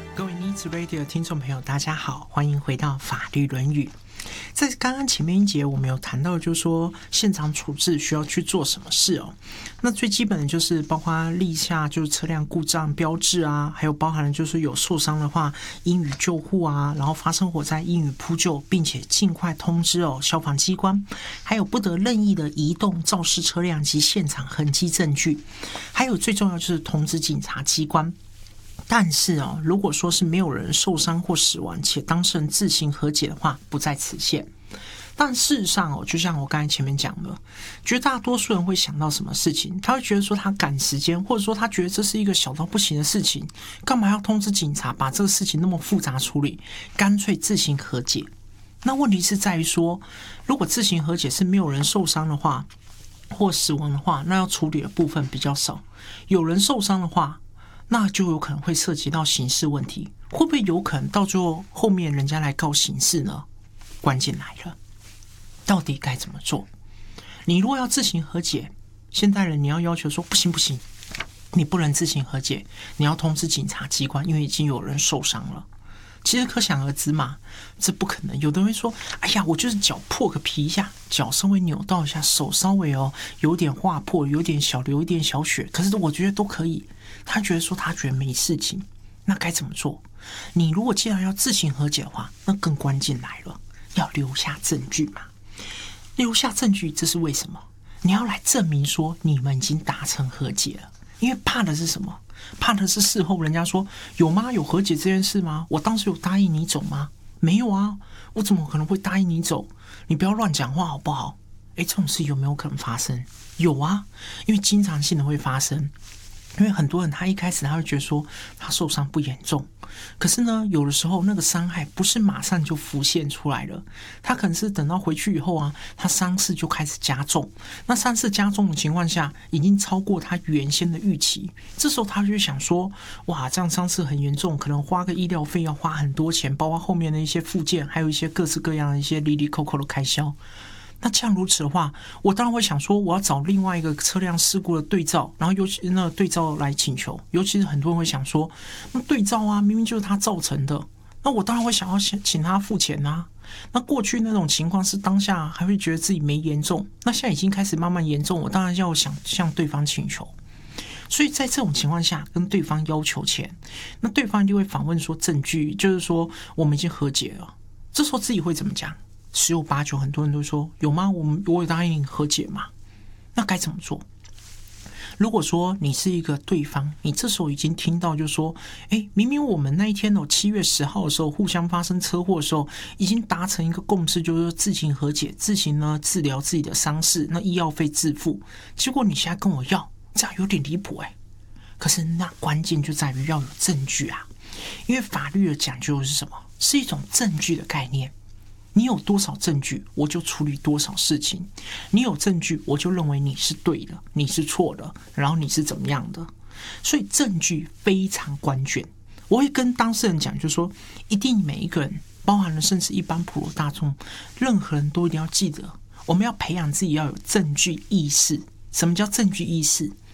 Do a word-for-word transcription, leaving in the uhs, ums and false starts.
各位 Needs Radio 的听众朋友，大家好，欢迎回到法律论语。在刚刚前面一节我们有谈到，就是说现场处置需要去做什么事哦。那最基本的就是包括立下就是车辆故障标志啊，还有包含了就是有受伤的话应予救护啊，然后发生火灾应予扑救，并且尽快通知哦消防机关，还有不得任意的移动肇事车辆及现场痕迹证据，还有最重要就是通知警察机关。但是哦，如果说是没有人受伤或死亡，且当事人自行和解的话，不在此限。但事实上哦，就像我刚才前面讲的，绝大多数人会想到什么事情？他会觉得说他赶时间，或者说他觉得这是一个小到不行的事情，干嘛要通知警察把这个事情那么复杂处理？干脆自行和解。那问题是在于说，如果自行和解是没有人受伤的话，或死亡的话，那要处理的部分比较少；有人受伤的话，那就有可能会涉及到刑事问题，会不会有可能到最后后面人家来告刑事呢？关键来了，到底该怎么做？你如果要自行和解，现代人你要要求说不行不行，你不能自行和解，你要通知警察机关，因为已经有人受伤了。其实可想而知嘛，这不可能。有的人会说，哎呀，我就是脚破个皮一下，脚稍微扭到一下，手稍微哦有点划破，有点小流一点小血，可是我觉得都可以。他觉得说他觉得没事情，那该怎么做？你如果既然要自行和解的话，那更关键来了，要留下证据嘛。留下证据，这是为什么？你要来证明说你们已经达成和解了。因为怕的是什么？怕的是事后人家说有吗？有和解这件事吗？我当时有答应你走吗？没有啊，我怎么可能会答应你走？你不要乱讲话好不好？诶，这种事有没有可能发生？有啊，因为经常性的会发生。因为很多人他一开始他会觉得说他受伤不严重，可是呢有的时候那个伤害不是马上就浮现出来了，他可能是等到回去以后啊，他伤势就开始加重，那伤势加重的情况下已经超过他原先的预期，这时候他就想说哇，这样伤势很严重，可能花个医疗费要花很多钱，包括后面的一些附件，还有一些各式各样的一些哩哩扣扣的开销。那既然如此的话，我当然会想说，我要找另外一个车辆事故的对照，然后尤其那个对照来请求。尤其是很多人会想说，那对照啊，明明就是他造成的，那我当然会想要请他付钱啊。那过去那种情况是当下还会觉得自己没严重，那现在已经开始慢慢严重，我当然要想向对方请求。所以在这种情况下，跟对方要求钱，那对方就会反问说证据，就是说我们已经和解了。这时候自己会怎么讲？十有八九，很多人都说有吗？我们我有答应和解吗？那该怎么做？如果说你是一个对方，你这时候已经听到，就是说，哎，明明我们那一天哦，七月十号的时候，互相发生车祸的时候，已经达成一个共识，就是说自行和解，自行呢治疗自己的伤势，那医药费自付。结果你现在跟我要，这样有点离谱哎。可是那关键就在于要有证据啊，因为法律的讲究是什么？是一种证据的概念。你有多少证据，我就处理多少事情。你有证据，我就认为你是对的，你是错的，然后你是怎么样的。所以证据非常关键。我会跟当事人讲，就是说，一定每一个人，包含了甚至一般普罗大众，任何人都一定要记得，我们要培养自己要有证据意识。什么叫证据意识？